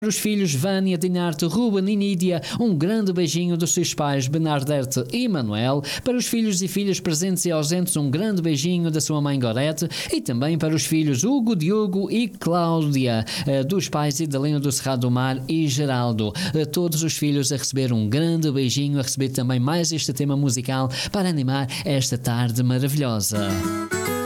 Para os filhos Vânia, Dinarte, Ruben e Nídia, um grande beijinho dos seus pais Bernadette e Manuel. Para os filhos e filhas presentes e ausentes, um grande beijinho da sua mãe Gorete. E também para os filhos Hugo, Diogo e Cláudia, dos pais Idalena do Cerrado do Mar e Geraldo. Todos os filhos a receber um grande beijinho, a receber também mais este tema musical para animar esta tarde maravilhosa.